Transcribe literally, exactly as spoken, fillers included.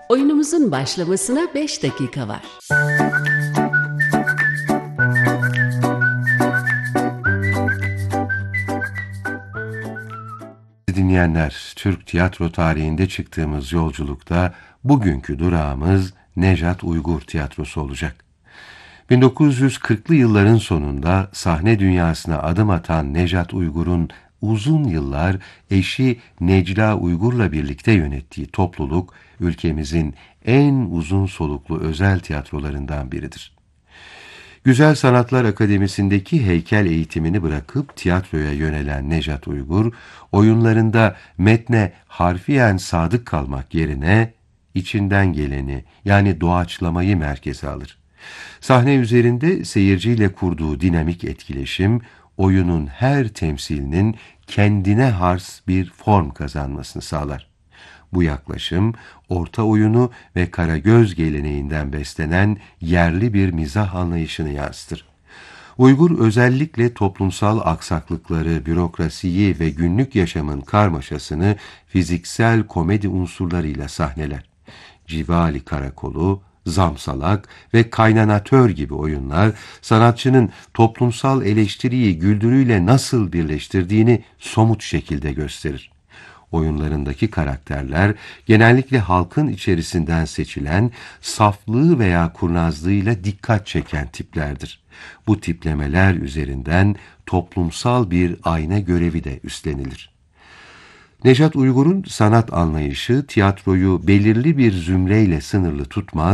Oyunumuzun başlamasına beş dakika var. Dinleyenler, Türk tiyatro tarihinde çıktığımız yolculukta bugünkü durağımız Nejat Uygur Tiyatrosu olacak. bin dokuz yüz kırklı yılların sonunda sahne dünyasına adım atan Nejat Uygur'un uzun yıllar eşi Necla Uygur'la birlikte yönettiği topluluk, ülkemizin en uzun soluklu özel tiyatrolarından biridir. Güzel Sanatlar Akademisi'ndeki heykel eğitimini bırakıp tiyatroya yönelen Nejat Uygur, oyunlarında metne harfiyen sadık kalmak yerine içinden geleni, yani doğaçlamayı merkeze alır. Sahne üzerinde seyirciyle kurduğu dinamik etkileşim, oyunun her temsilinin kendine has bir form kazanmasını sağlar. Bu yaklaşım, orta oyunu ve Karagöz geleneğinden beslenen yerli bir mizah anlayışını yansıtır. Uygur özellikle toplumsal aksaklıkları, bürokrasiyi ve günlük yaşamın karmaşasını fiziksel komedi unsurlarıyla sahneler. Civali Karakolu, Zamsalak ve Kaynanatör gibi oyunlar, sanatçının toplumsal eleştiriyi güldürüyle nasıl birleştirdiğini somut şekilde gösterir. Oyunlarındaki karakterler genellikle halkın içerisinden seçilen, saflığı veya kurnazlığıyla dikkat çeken tiplerdir. Bu tiplemeler üzerinden toplumsal bir ayna görevi de üstlenilir. Nejat Uygur'un sanat anlayışı tiyatroyu belirli bir zümreyle sınırlı tutmaz,